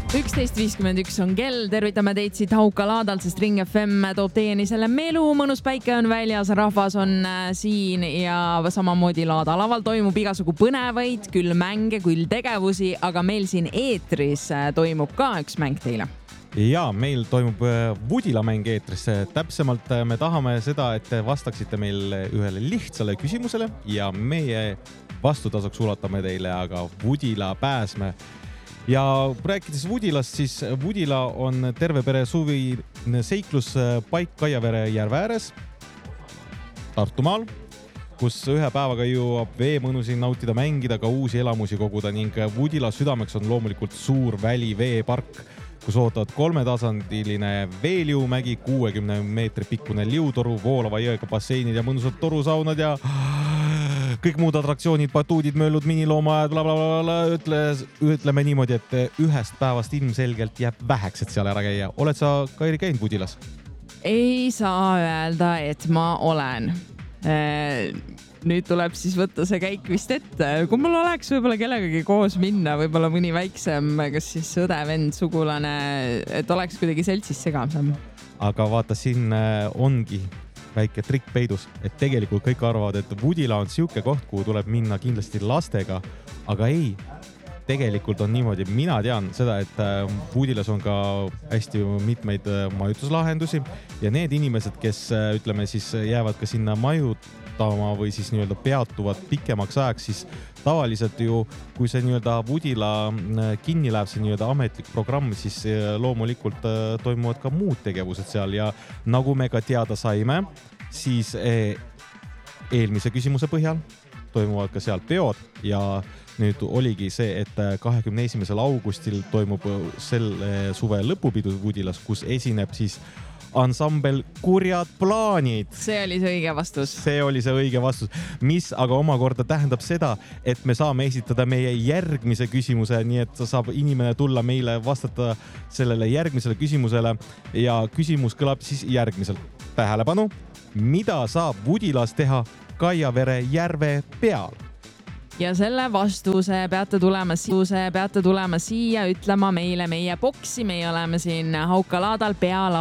11.51 on kell, tervitame teid siit Hauka laadalt, sest Ring FM toob teieni selle melu, mõnus päike on väljas, rahvas on siin ja samamoodi laada laval toimub igasugu põnevaid, küll mänge, küll tegevusi, aga meil siin eetris toimub ka üks mäng teile. Ja meil toimub Vudilamäng eetris. Täpsemalt me tahame seda, et vastaksite meil ühele lihtsale küsimusele ja meie vastutasuks ulatame teile aga Vudila pääsme. Ja rääkides Vudilast, siis Vudila on terve pere suvi seikluspaik Kaiavere järve ääres Tartumaal, kus ühe päevaga jõuab veemõnusi nautida, mängida, ka uusi elamusi koguda ning Vudila südameks on loomulikult suur väliveepark, kus ootavad 3-tasandiline veeliumägi, 60 meetri pikkune liutoru, voolava jõega basseinid ja mõnusad torusaunad ja kõik muud atraktsioonid, batuudid, mööllud, miniloomajad, ütleme niimoodi, et ühest päevast ilmselgelt jääb väheks, et seal ära käia. Oled sa, Kairi, käinud Vudilas? Ei saa öelda, et ma olen. Nüüd tuleb siis võtta see käik vist ette. Kui mul oleks võib-olla kellegagi koos minna, võib-olla mõni väiksem, kas siis õde, vend, sugulane, et oleks kuidagi seltsis segamsam. Aga vaata, siin ongi väike trikk peidus, et tegelikult kõik arvavad, et Vudila on siuke koht, kuhu tuleb minna kindlasti lastega, aga ei, tegelikult on niimoodi. Mina tean seda, et Vudilas on ka hästi mitmeid majutuslahendusi ja need inimesed, kes ütleme siis jäävad ka sinna majutama või siis nii-öelda peatuvad pikemaks ajaks, siis tavaliselt ju, kui see nii-öelda Vudila kinni läheb, see nii-öelda ametlik programm, siis loomulikult toimuvad ka muud tegevused seal ja nagu me ka teada saime, siis eelmise küsimuse põhjal toimuvad ka seal peod ja nüüd oligi see, et 21. augustil toimub selle suve lõpupidu Vudilas, kus esineb siis ansambel Kurjad plaanid. See oli see õige vastus. See oli see õige vastus, mis aga omakorda tähendab seda, et me saame esitada meie järgmise küsimuse, nii et saab inimene tulla meile vastata sellele järgmisele küsimusele ja küsimus kõlab siis järgmiselt. Tähelepanu, mida saab Vudilas teha Kaiavere järve peal? Ja selle vastuse peate tulema siia ütlema meile meie boksi. Meie oleme siin Hauka laadal peal